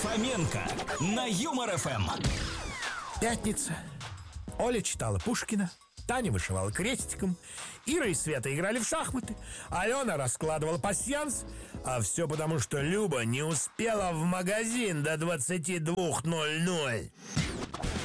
Фоменко на Юмор ФМ. Пятница. Оля читала Пушкина, Таня вышивала крестиком, Ира и Света играли в шахматы, Алена раскладывала пасьянс. А все потому, что Люба не успела в магазин до 22:00.